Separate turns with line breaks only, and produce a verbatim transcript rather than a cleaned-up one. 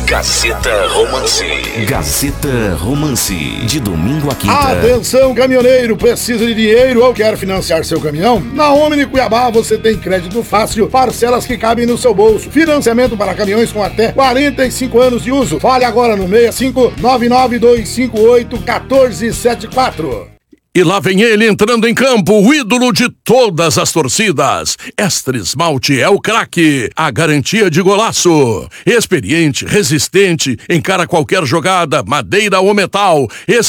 Gazeta Romance. Gazeta Romance. De domingo a quinta.
Atenção, caminhoneiro, precisa de dinheiro ou quer financiar seu caminhão? Na Omni Cuiabá você tem crédito fácil, parcelas que cabem no seu bolso, financiamento para caminhões com até quarenta e cinco anos de uso. Fale agora no seis cinco nove nove dois cinco oito um quatro sete quatro.
E lá vem ele entrando em campo, o ídolo de todas as torcidas. Extra Esmalte é o craque, a garantia de golaço. Experiente, resistente, encara qualquer jogada, madeira ou metal.